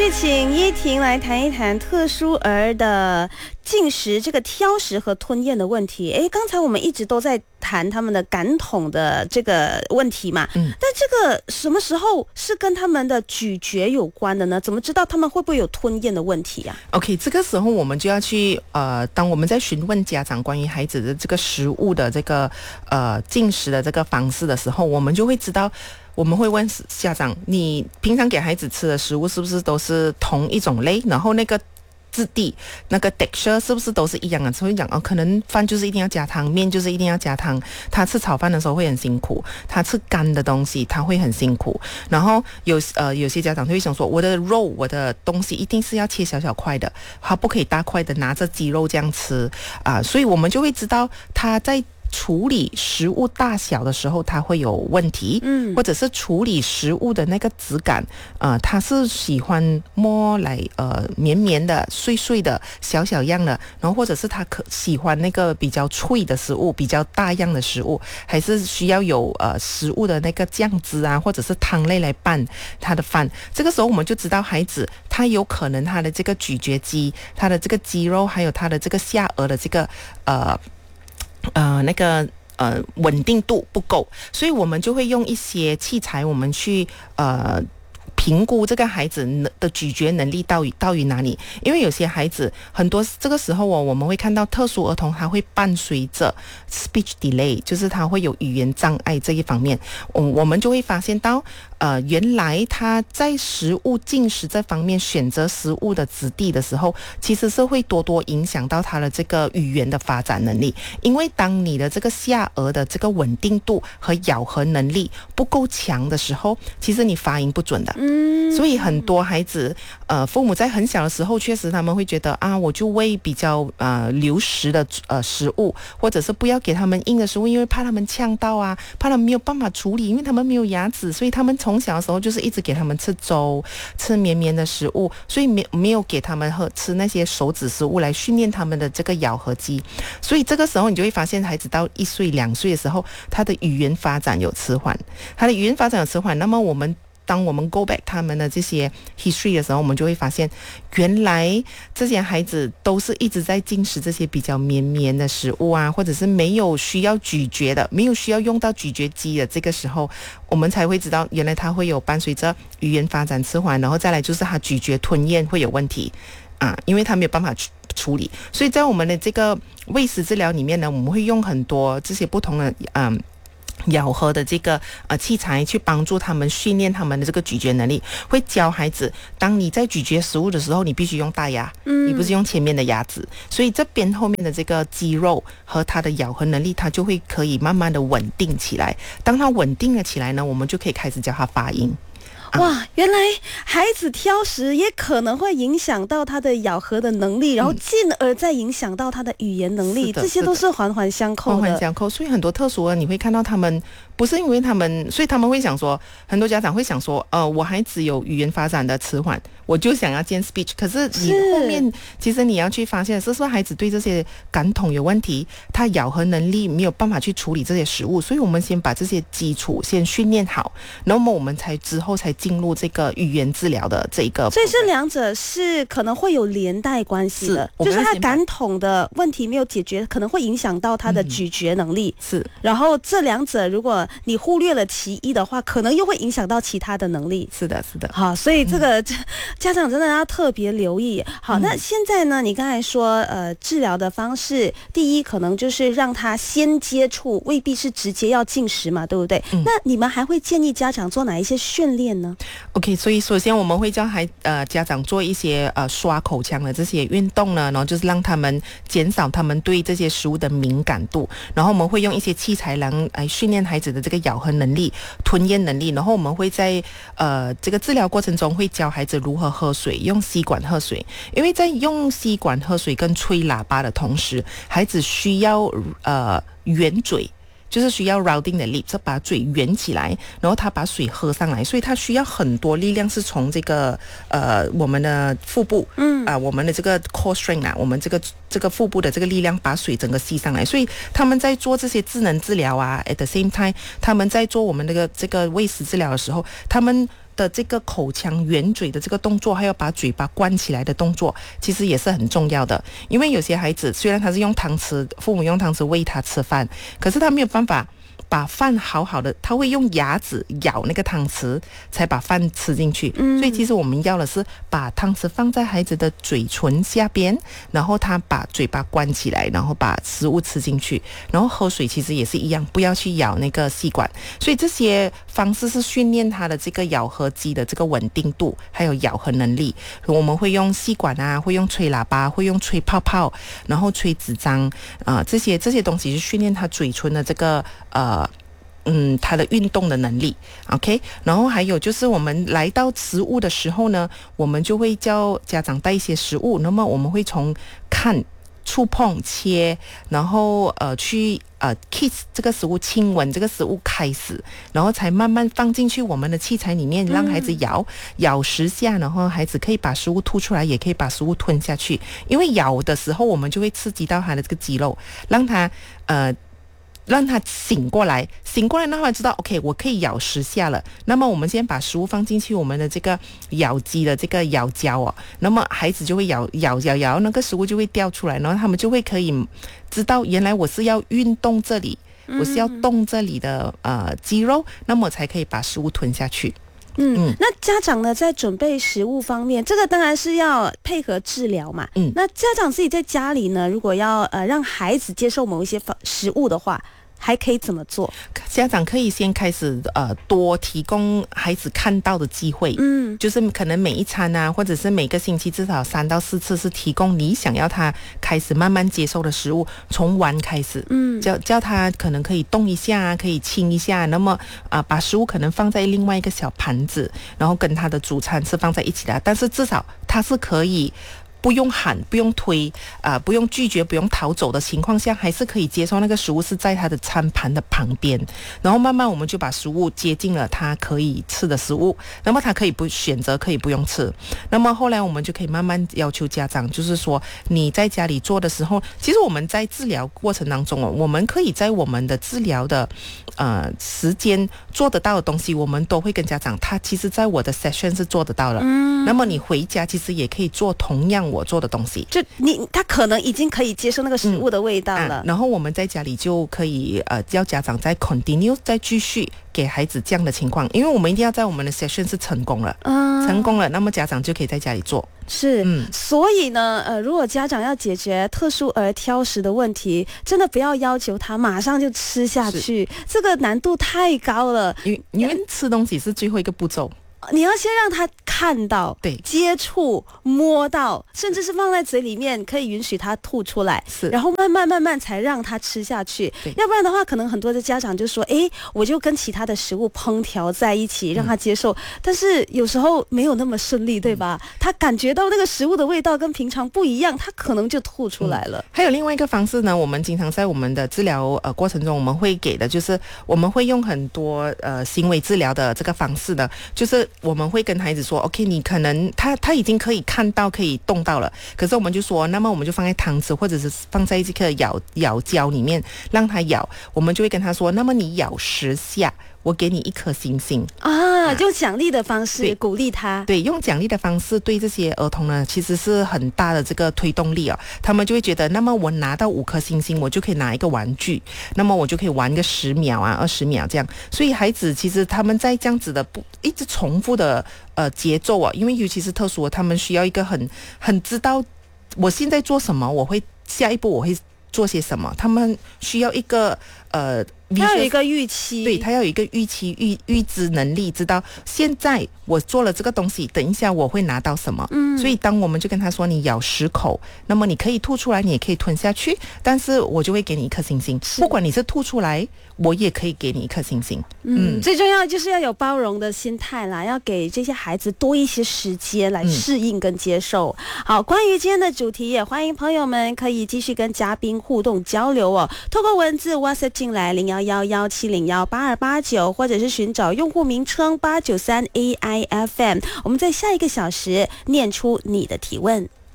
续请依婷来谈一谈特殊儿的进食、这个挑食和吞咽的问题。刚才我们一直都在谈他们的感统的这个问题嘛，但这个什么时候是跟他们的咀嚼有关的呢？怎么知道他们会不会有吞咽的问题啊？ OK， 这个时候我们就要去当我们在询问家长关于孩子的这个食物的这个进食的这个方式的时候，我们就会知道。我们会问家长，你平常给孩子吃的食物是不是都是同一种类？然后那个质地、那个 texture 是不是都是一样的？所以讲可能饭就是一定要加汤，面就是一定要加汤。他吃炒饭的时候会很辛苦，他吃干的东西他会很辛苦。然后有些家长就会想说，我的肉、我的东西一定是要切小小块的，他不可以大块的拿着鸡肉这样吃啊。所以我们就会知道他在处理食物大小的时候，它会有问题，或者是处理食物的那个质感，它是喜欢摸来绵绵的、碎碎的、小小样的，然后或者是他喜欢那个比较脆的食物、比较大样的食物，还是需要有食物的那个酱汁啊，或者是汤类来拌他的饭。这个时候我们就知道孩子他有可能他的这个咀嚼肌、他的这个肌肉，还有他的这个下颚的这个稳定度不够，所以我们就会用一些器材，我们去评估这个孩子的咀嚼能力到于哪里。因为有些孩子很多这个时候我们会看到特殊儿童他会伴随着 speech delay， 就是他会有语言障碍这一方面，我们就会发现到原来他在食物进食这方面选择食物的质地的时候，其实是会多多影响到他的这个语言的发展能力。因为当你的这个下颚的这个稳定度和咬合能力不够强的时候，其实你发音不准的。所以很多孩子父母在很小的时候，确实他们会觉得我就喂比较流食的食物，或者是不要给他们硬的食物，因为怕他们呛到啊，怕他们没有办法处理，因为他们没有牙齿，所以他们从小的时候就是一直给他们吃粥，吃绵绵的食物，所以没有给他们吃那些手指食物来训练他们的这个咬合肌。所以这个时候你就会发现孩子到1岁2岁的时候，他的语言发展有迟缓，那么当我们 go back 他们的这些 history 的时候，我们就会发现原来这些孩子都是一直在进食这些比较绵绵的食物啊，或者是没有需要咀嚼的，没有需要用到咀嚼肌的，这个时候我们才会知道原来他会有伴随着语言发展迟缓，然后再来就是他咀嚼吞咽会有问题因为他没有办法处理。所以在我们的这个喂食治疗里面呢，我们会用很多这些不同的咬合的这个器材去帮助他们训练他们的这个咀嚼能力，会教孩子当你在咀嚼食物的时候，你必须用大牙，你不是用前面的牙齿，所以这边后面的这个肌肉和它的咬合能力，它就会可以慢慢的稳定起来。当它稳定了起来呢，我们就可以开始教他发音。 哇，原来孩子挑食也可能会影响到他的咬合的能力，然后进而再影响到他的语言能力，这些都是环环相扣的。 环环相扣，所以很多特殊儿你会看到他们不是因为他们，所以他们会想说，很多家长会想说，我孩子有语言发展的迟缓，我就想要建 speech。可是你后面其实你要去发现，是不是孩子对这些感统有问题，他咬合能力没有办法去处理这些食物，所以我们先把这些基础先训练好，那么我们之后才进入这个语言治疗的这一个。 所以这两者是可能会有连带关系的，就是他感统的问题没有解决，可能会影响到他的咀嚼能力。 是， 然后这两者如果你忽略了其一的话，可能又会影响到其他的能力。 是的，是的。 好，所以这个家长真的要特别留意。好，那现在呢，你刚才说治疗的方式，第一可能就是让他先接触，未必是直接要进食嘛，对不对？那你们还会建议家长做哪一些训练呢？ OK， 所以首先我们会教家长做一些刷口腔的这些运动呢，然后就是让他们减少他们对这些食物的敏感度，然后我们会用一些器材来训练孩子的这个咬合能力、吞咽能力，然后我们会在这个治疗过程中会教孩子如何喝水，用吸管喝水，因为在用吸管喝水跟吹喇叭的同时，孩子需要圆嘴。就是需要 rounding 的 lips， 把嘴圆起来，然后他把水喝上来，所以他需要很多力量是从这个我们的腹部，我们的这个 core strength 我们这个腹部的这个力量把水整个吸上来，所以他们在做这些智能治疗at the same time， 他们在做我们这个喂食治疗的时候，他们的这个口腔圆嘴的这个动作，还有把嘴巴关起来的动作，其实也是很重要的。因为有些孩子虽然他是用汤匙，父母用汤匙喂他吃饭，可是他没有办法把饭好好的，他会用牙齿咬那个汤匙才把饭吃进去。所以其实我们要的是把汤匙放在孩子的嘴唇下边，然后他把嘴巴关起来，然后把食物吃进去，然后喝水其实也是一样，不要去咬那个吸管。所以这些方式是训练他的这个咬合肌的这个稳定度，还有咬合能力。我们会用吸管啊，会用吹喇叭，会用吹泡泡，然后吹纸张这些东西是训练他嘴唇的这个他的运动的能力 ，OK， 然后还有就是我们来到食物的时候呢，我们就会叫家长带一些食物，那么我们会从看、触碰、切，然后去kiss 这个食物，亲吻这个食物开始，然后才慢慢放进去我们的器材里面，让孩子咬10下，然后孩子可以把食物吐出来，也可以把食物吞下去。因为咬的时候，我们就会刺激到他的这个肌肉，让他醒过来，让他知道 OK， 我可以咬10下了。那么我们先把食物放进去我们的这个咬肌的这个咬胶那么孩子就会咬，那个食物就会掉出来，然后他们就会可以知道原来我是要运动这里，我是要动这里的肌肉，那么才可以把食物吞下去。 那家长呢，在准备食物方面，这个当然是要配合治疗嘛。那家长自己在家里呢，如果要让孩子接受某一些食物的话，还可以怎么做？ 家长可以先开始多提供孩子看到的机会，就是可能每一餐啊，或者是每个星期至少3到4次是提供你想要他开始慢慢接受的食物，从玩开始，叫他可能可以动一下，可以亲一下，那么把食物可能放在另外一个小盘子，然后跟他的主餐是放在一起的，但是至少他是可以不用喊，不用推不用拒绝，不用逃走的情况下，还是可以接受那个食物是在他的餐盘的旁边，然后慢慢我们就把食物接近了他可以吃的食物，那么他可以不选择，可以不用吃。那么后来我们就可以慢慢要求家长，就是说你在家里做的时候，其实我们在治疗过程当中我们可以在我们的治疗的时间做得到的东西，我们都会跟家长，他其实在我的 session 是做得到了，那么你回家其实也可以做同样我做的东西， 就他可能已经可以接受那个食物的味道了， 然后我们在家里就可以叫家长再 continue 再继续给孩子这样的情况，因为我们一定要在我们的 session 是成功了，那么家长就可以在家里做。 是，所以呢，如果家长要解决特殊儿挑食的问题，真的不要要求他马上就吃下去，这个难度太高了。 因为吃东西是最后一个步骤。 你要先让他看到、 对， 接触、摸到，甚至是放在嘴里面，可以允许他吐出来，然后慢慢才让他吃下去。要不然的话，可能很多的家长就说：“我就跟其他的食物烹调在一起，让他接受。”但是有时候没有那么顺利，对吧？他感觉到那个食物的味道跟平常不一样，他可能就吐出来了。 还有另外一个方式呢，我们经常在我们的治疗过程中，我们会给的就是我们会用很多行为治疗的这个方式呢，就是我们会跟孩子说 OK， 你可能他已经可以看到可以动到了，可是我们就说，那么我们就放在汤匙或者是放在这个咬胶里面让他咬，我们就会跟他说，那么你咬10下，我给你1颗星星用奖励的方式鼓励他。 对，用奖励的方式对这些儿童呢，其实是很大的这个推动力他们就会觉得，那么我拿到5颗星星，我就可以拿一个玩具，那么我就可以玩个10秒20秒这样。所以孩子其实他们在这样子的一直重复的节奏因为尤其是特殊他们需要一个很知道我现在做什么，下一步我会做些什么，他们需要一个他有一个预期， 对，他要有一个预期预知能力，知道现在我做了这个东西，等一下我会拿到什么。所以当我们就跟他说，你咬10口，那么你可以吐出来，你也可以吞下去，但是我就会给你1颗星星，不管你是吐出来，我也可以给你1颗星星。 最重要就是要有包容的心态啦，要给这些孩子多一些时间来适应跟接受。好，关于今天的主题，也欢迎朋友们可以继续跟嘉宾互动交流透过文字 WhatsApp 进来0111701829，或者是寻找用户名称893 AIFM， 我们在下一个小时念出你的提问。